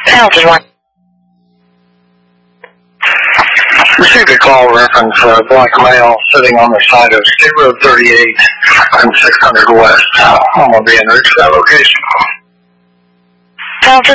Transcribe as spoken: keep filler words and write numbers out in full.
Penalty one. Received a call reference uh, black male sitting on the side of State Road thirty-eight and six hundred West. I'm going to be in reach to that location. Penalty